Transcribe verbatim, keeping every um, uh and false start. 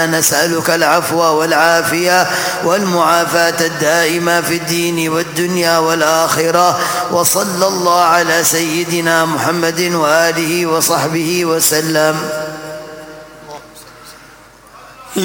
نسألك العفو والعافية والمعافاة الدائمة في الدين والدنيا والآخرة. وصلى الله على سيدنا محمد وآله وصحبه وسلم.